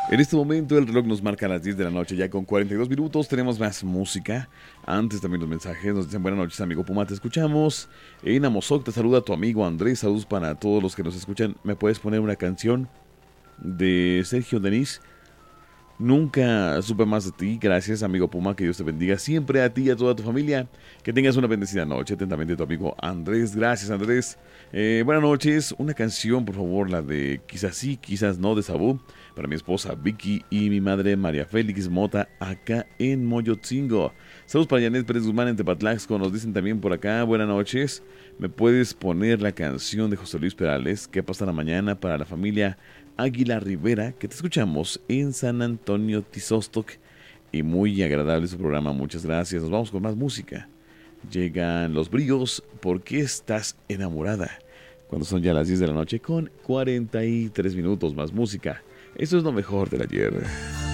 En este momento el reloj nos marca las 10 de la noche, ya con 42 minutos. Tenemos más música. Antes también los mensajes nos dicen buenas noches, amigo Puma, te escuchamos. En Amozoc te saluda tu amigo Andrés. Saludos para todos los que nos escuchan. ¿Me puedes poner una canción de Sergio Denis? Nunca supe más de ti. Gracias, amigo Puma. Que Dios te bendiga siempre a ti y a toda tu familia. Que tengas una bendecida noche. Atentamente, tu amigo Andrés. Gracias, Andrés. Buenas noches. Una canción, por favor, la de Quizás sí, quizás no, de Sabú. Para mi esposa Vicky y mi madre María Félix Mota, acá en Moyotzingo. Saludos para Janet Pérez Guzmán en Tepatlaxco. Nos dicen también por acá, buenas noches. ¿Me puedes poner la canción de José Luis Perales? ¿Qué pasa la mañana para la familia Águila Rivera, que te escuchamos en San Antonio Tizostoc? Y muy agradable su programa, muchas gracias. Nos vamos con más música. Llegan los bríos, ¿por qué estás enamorada? Cuando son ya las 10 de la noche con 43 minutos más música. Eso es lo mejor del ayer.